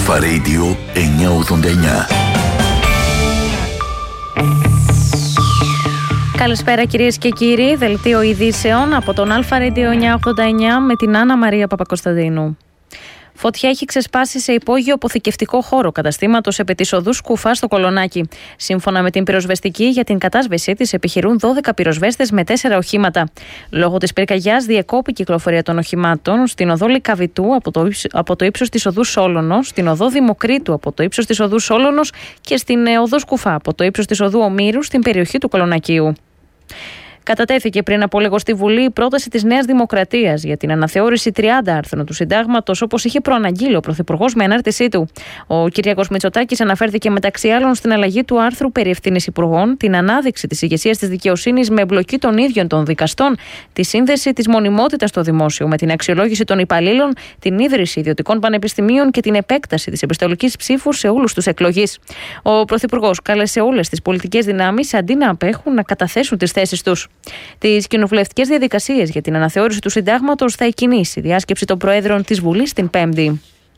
Αλφα Radio 989. Καλησπέρα κυρίες και κύριοι, δελτίο ειδήσεων από τον Αλφα Radio 989 με την Άννα Μαρία Παπακοσταντίνου. Φωτιά έχει ξεσπάσει σε υπόγειο αποθηκευτικό χώρο καταστήματος επί της οδού Σκουφά στο Κολονάκι. Σύμφωνα με την πυροσβεστική, για την κατάσβεσή της επιχειρούν 12 πυροσβέστες με 4 οχήματα. Λόγω της πυρκαγιάς διεκόπη η κυκλοφορία των οχημάτων στην οδό Λυκαβητού από το ύψος της οδού Σόλωνος, στην οδό Δημοκρίτου από το ύψος της οδού Σόλωνος και στην οδό Σκουφά από το ύψος της οδού Ομήρου στην περιοχή του Κολονακίου. Κατατέθηκε πριν από λίγο στη Βουλή η πρόταση της Νέας Δημοκρατίας για την αναθεώρηση 30 άρθρων του Συντάγματος, όπως είχε προαναγγείλει ο Πρωθυπουργός με ανάρτησή του. Ο Κυριάκος Μητσοτάκης αναφέρθηκε μεταξύ άλλων στην αλλαγή του άρθρου περί ευθύνης υπουργών, την ανάδειξη της ηγεσίας της δικαιοσύνης με εμπλοκή των ίδιων των δικαστών, τη σύνδεση της μονιμότητας στο δημόσιο με την αξιολόγηση των υπαλλήλων, την ίδρυση ιδιωτικών πανεπιστημίων και την επέκταση της επιστολικής ψήφου σε όλους τους εκλογείς. Ο Πρωθυπουργός κάλεσε όλες τις πολιτικές δυνάμεις, αντί να απέχουν, να καταθέσουν τις θέσεις τους. Τις κοινοβουλευτικές διαδικασίες για την αναθεώρηση του Συντάγματος θα εκκινήσει η διάσκεψη των Προέδρων της Βουλής την Πέμπτη.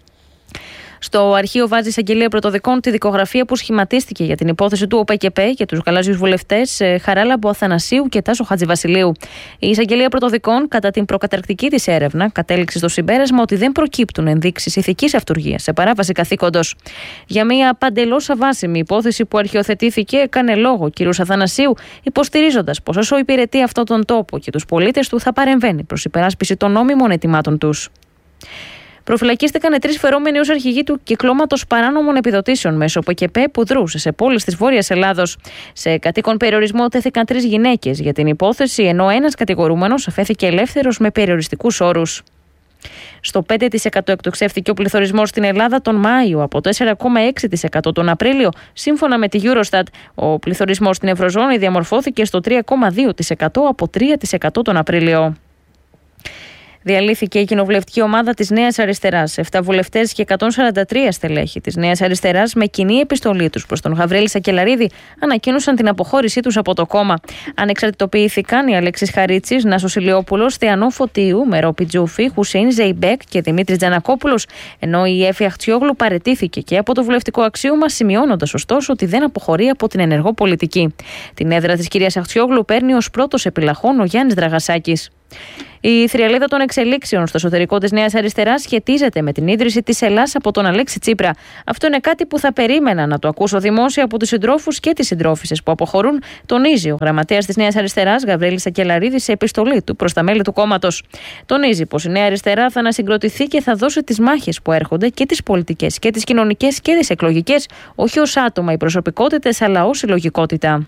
Στο αρχείο βάζει εισαγγελία πρωτοδικών τη δικογραφία που σχηματίστηκε για την υπόθεση του ΟΠΕΚΕΠΕ και τους γαλάζιους βουλευτές Χαράλαμπο Αθανασίου και Τάσο Χατζηβασιλείου. Η εισαγγελία πρωτοδικών, κατά την προκαταρκτική της έρευνα, κατέληξε στο συμπέρασμα ότι δεν προκύπτουν ενδείξεις ηθικής αυτουργίας σε παράβαση καθήκοντος. Για μια παντελώς αβάσιμη υπόθεση που αρχιοθετήθηκε, έκανε λόγο ο κ. Αθανασίου, υποστηρίζοντας πως όσο υπηρετεί αυτόν τον τόπο και τους πολίτες του, θα παρεμβαίνει προς υπεράσπιση των νόμιμων αιτημάτων τους. Προφυλακίστηκαν 3 φερόμενοι ως αρχηγοί του κυκλώματος παράνομων επιδοτήσεων μέσω ΟΠΕΚΕΠΕ που δρούσε σε πόλεις της Βόρειας Ελλάδος. Σε κατοίκον περιορισμό τέθηκαν 3 γυναίκες για την υπόθεση, ενώ ένας κατηγορούμενος αφέθηκε ελεύθερος με περιοριστικούς όρους. Στο 5% εκτοξεύτηκε ο πληθωρισμός στην Ελλάδα τον Μάιο από το 4,6% τον Απρίλιο. Σύμφωνα με τη Eurostat, ο πληθωρισμός στην Ευρωζώνη διαμορφώθηκε στο 3,2% από 3% τον Απρίλιο. Διαλύθηκε η κοινοβουλευτική ομάδα της Νέας Αριστεράς. 7 βουλευτές και 143 στελέχη της Νέας Αριστεράς, με κοινή επιστολή τους προς τον Γαβρίλη Σακελαρίδη, ανακοίνωσαν την αποχώρησή τους από το κόμμα. Ανεξαρτητοποιήθηκαν οι Αλέξης Χαρίτσης, Νάσος Ηλιόπουλος, Θεανό Φωτίου, Μερό Πιτζούφη, Χουσέιν Ζεϊμπέκ και Δημήτρης Τζανακόπουλος, ενώ η Έφη Αχτσιόγλου παραιτήθηκε και από το βουλευτικό αξίωμα, σημειώνοντας ωστόσο ότι δεν αποχωρεί από την ενεργό πολιτική. Την έδρα της κυρίας Αχτσιόγλου παίρνει ως πρώτος επιλαχών ο Γιάννης Δραγασάκης. Η θριαλίδα των εξελίξεων στο εσωτερικό της Νέας Αριστεράς σχετίζεται με την ίδρυση της Ελλάς από τον Αλέξη Τσίπρα. Αυτό είναι κάτι που θα περίμενα να το ακούσω δημόσια από τους συντρόφους και τις συντρόφισσες που αποχωρούν, τονίζει ο γραμματέας της Νέας Αριστεράς, Γαβρίλης Σακελαρίδης, σε επιστολή του προς τα μέλη του κόμματος. Τονίζει πως η Νέα Αριστερά θα ανασυγκροτηθεί και θα δώσει τις μάχες που έρχονται, και τις πολιτικές και τις κοινωνικές και τις εκλογικές, όχι ως άτομα ή προσωπικότητες, αλλά ως συλλογικότητα.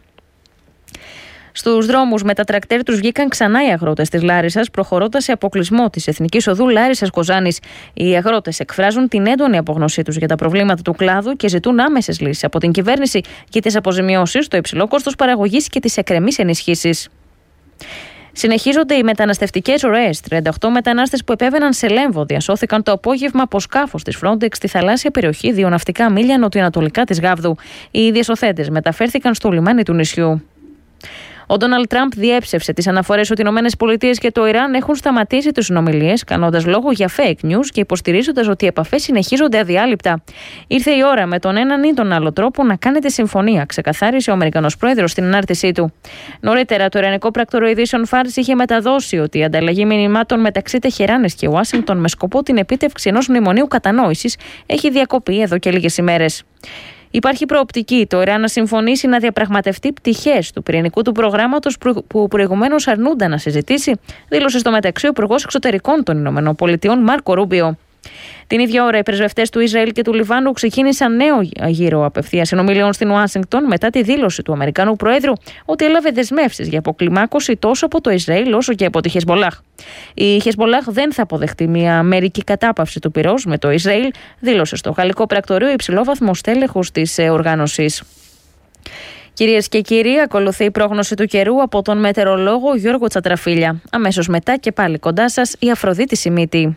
Στους δρόμους με τα τρακτέρ τους βγήκαν ξανά οι αγρότες της Λάρισσας, προχωρώντας σε αποκλεισμό της Εθνικής Οδού Λάρισσας-Κοζάνης. Οι αγρότες εκφράζουν την έντονη απογνωσή τους για τα προβλήματα του κλάδου και ζητούν άμεσες λύσεις από την κυβέρνηση για τις αποζημιώσεις, το υψηλό κόστος παραγωγής και τις εκκρεμείς ενισχύσεις. Συνεχίζονται οι μεταναστευτικές ροές. 38 μετανάστες που επέβαιναν σε Λέμβο διασώθηκαν το απόγευμα από σκάφος της Frontex στη θαλάσσια περιοχή 2 ναυτικά μίλια νοτιοανατολικά της Γάβδου. Οι διασωθέντες μεταφέρθηκαν στο λιμάνι του νησιού. Ο Ντόναλντ Τραμπ διέψευσε τις αναφορές ότι οι ΗΠΑ και το Ιράν έχουν σταματήσει τις συνομιλίες, κάνοντας λόγο για fake news και υποστηρίζοντας ότι οι επαφές συνεχίζονται αδιάλειπτα. Ήρθε η ώρα με τον έναν ή τον άλλο τρόπο να κάνετε συμφωνία, ξεκαθάρισε ο Αμερικανός πρόεδρος στην ανάρτησή του. Νωρίτερα, το ιρανικό πράκτορο ειδήσεων Φάρς είχε μεταδώσει ότι η ανταλλαγή μηνυμάτων μεταξύ Τεχεράνης και Ουάσιγκτον με σκοπό την επίτευξη ενός μνημονίου κατανόησης έχει διακοπεί εδώ και λίγες ημέρες. Υπάρχει προοπτική το Ιράν να συμφωνήσει να διαπραγματευτεί πτυχές του πυρηνικού του προγράμματος που προηγουμένως αρνούνταν να συζητήσει, δήλωσε στο μεταξύ ο Υπουργός Εξωτερικών των ΗΠΑ Μάρκο Ρούμπιο. Την ίδια ώρα, οι πρεσβευτές του Ισραήλ και του Λιβάνου ξεκίνησαν νέο γύρο απευθείας συνομιλιών στην Ουάσιγκτον μετά τη δήλωση του Αμερικανού Προέδρου ότι έλαβε δεσμεύσεις για αποκλιμάκωση τόσο από το Ισραήλ όσο και από τη Χεσμολάχ. Η Χεσμολάχ δεν θα αποδεχτεί μια μερική κατάπαυση του πυρός με το Ισραήλ, δήλωσε στο γαλλικό πρακτορείο υψηλόβαθμος τέλεχος της οργάνωσης. Κυρίες και κύριοι, ακολουθεί η πρόγνωση του καιρού από τον μετεωρολόγο Γιώργο Τσατραφίλια. Αμέσως μετά και πάλι κοντά σας η Αφροδίτη Σιμίτη.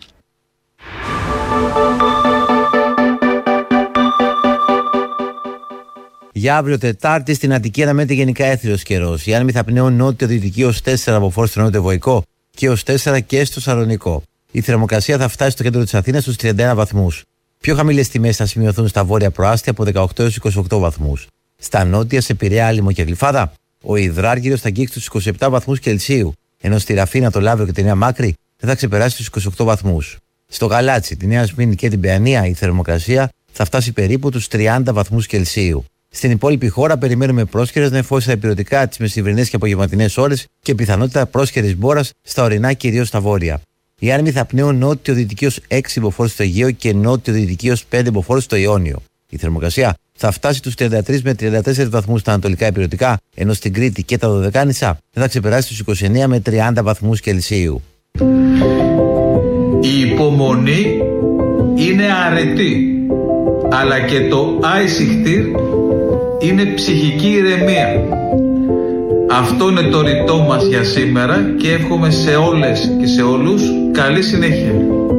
Για αύριο Τετάρτη στην Αττική αναμένεται γενικά έθριος καιρός. Οι άνεμοι θα πνέουν νότιο-δυτική ως 4 από φόρτ στο νότιο-βοϊκό και ως 4 και στο Σαλονικό. Η θερμοκρασία θα φτάσει στο κέντρο της Αθήνας στους 31 βαθμούς. Πιο χαμηλές τιμές θα σημειωθούν στα βόρεια προάστια από 18 έως 28 βαθμούς. Στα νότια, σε Πειραιά, Άλυμο και Γλυφάδα, ο υδράργυρος θα αγγίξει τους 27 βαθμούς Κελσίου, ενώ στη Ραφίνα, το Λαύριο και τη Νέα Μάκρη δεν θα ξεπεράσει τους 28 βαθμούς. Στο Γαλάτσι, τη Νέα Σμύρνη και την Παιανία, η θερμοκρασία θα φτάσει περίπου τους 30 βαθμούς Κελσίου. Στην υπόλοιπη χώρα περιμένουμε πρόσχερες νεφώσεις στα ηπειρωτικά, τις μεσημβρινές και απογευματινές ώρες και πιθανότητα πρόσχερης μπόρας στα ορεινά, κυρίως στα βόρεια. Οι άνεμοι θα πνέουν νότιο-δυτική ως 6 υποφόρους στο Αιγαίο και νότιο-δυτική ως 5 υποφόρους στο Ιόνιο. Η θερμοκρασία θα φτάσει τους 33 με 34 βαθμούς στα ανατολικά ηπειρωτικά, ενώ στην Κρήτη και τα Δωδεκάνησα δεν θα ξεπεράσει τους 29 με 30 βαθμούς Κελσίου. Η υπομονή είναι αρετή, αλλά και το άισιχτήρ είναι ψυχική ηρεμία. Αυτό είναι το ρητό μας για σήμερα και εύχομαι σε όλες και σε όλους καλή συνέχεια.